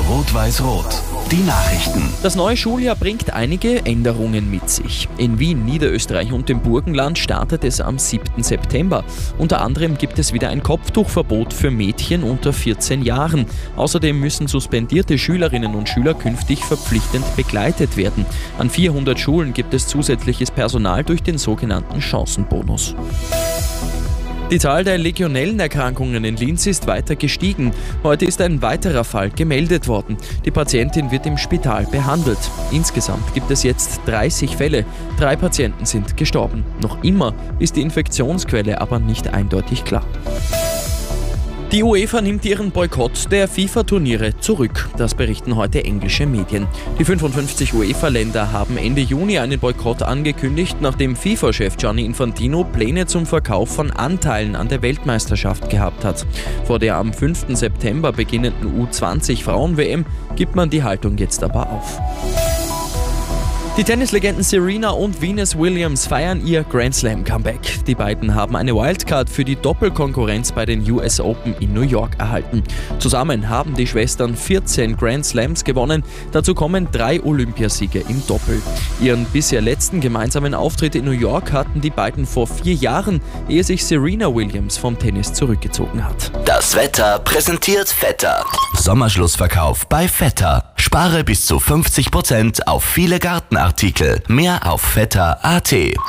Rot-Weiß-Rot. Die Nachrichten. Das neue Schuljahr bringt einige Änderungen mit sich. In Wien, Niederösterreich und dem Burgenland startet es am 7. September. Unter anderem gibt es wieder ein Kopftuchverbot für Mädchen unter 14 Jahren. Außerdem müssen suspendierte Schülerinnen und Schüler künftig verpflichtend begleitet werden. An 400 Schulen gibt es zusätzliches Personal durch den sogenannten Chancenbonus. Die Zahl der Legionellenerkrankungen in Linz ist weiter gestiegen. Heute ist ein weiterer Fall gemeldet worden. Die Patientin wird im Spital behandelt. Insgesamt gibt es jetzt 30 Fälle. 3 Patienten sind gestorben. Noch immer ist die Infektionsquelle aber nicht eindeutig klar. Die UEFA nimmt ihren Boykott der FIFA-Turniere zurück. Das berichten heute englische Medien. Die 55 UEFA-Länder haben Ende Juni einen Boykott angekündigt, nachdem FIFA-Chef Gianni Infantino Pläne zum Verkauf von Anteilen an der Weltmeisterschaft gehabt hat. Vor der am 5. September beginnenden U20-Frauen-WM gibt man die Haltung jetzt aber auf. Die Tennislegenden Serena und Venus Williams feiern ihr Grand Slam Comeback. Die beiden haben eine Wildcard für die Doppelkonkurrenz bei den US Open in New York erhalten. Zusammen haben die Schwestern 14 Grand Slams gewonnen. Dazu kommen 3 Olympiasiege im Doppel. Ihren bisher letzten gemeinsamen Auftritt in New York hatten die beiden vor 4 Jahren, ehe sich Serena Williams vom Tennis zurückgezogen hat. Das Wetter präsentiert Vetter. Sommerschlussverkauf bei Vetter. Spare bis zu 50% auf viele Gartenartikel. Mehr auf vetter.at.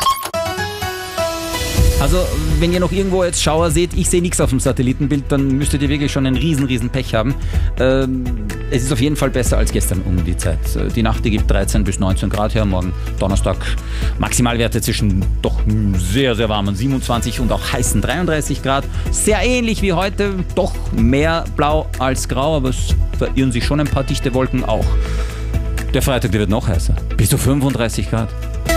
Also, wenn ihr noch irgendwo jetzt Schauer seht, ich sehe nichts auf dem Satellitenbild, dann müsstet ihr wirklich schon einen riesen Pech haben. Es ist auf jeden Fall besser als gestern um die Zeit. Die Nacht, die gibt 13 bis 19 Grad her, morgen Donnerstag Maximalwerte zwischen doch sehr warmen 27 und auch heißen 33 Grad. Sehr ähnlich wie heute, doch mehr blau als grau, aber es verirren sich schon ein paar dichte Wolken auch. Der Freitag, der wird noch heißer, bis zu 35 Grad.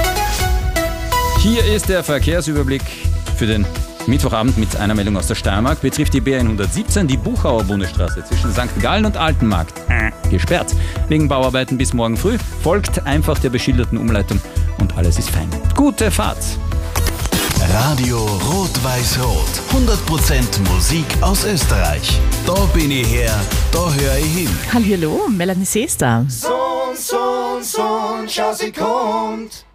Hier ist der Verkehrsüberblick für den Mittwochabend mit einer Meldung aus der Steiermark. Betrifft die B117, die Buchauer Bundesstraße zwischen St. Gallen und Altenmarkt. Gesperrt. Wegen Bauarbeiten bis morgen früh. Folgt einfach der beschilderten Umleitung und alles ist fein. Gute Fahrt! Radio Rot-Weiß-Rot. 100% Musik aus Österreich. Da bin ich her, da höre ich hin. Hallo, Melanie Seester. Son, schau, sie kommt.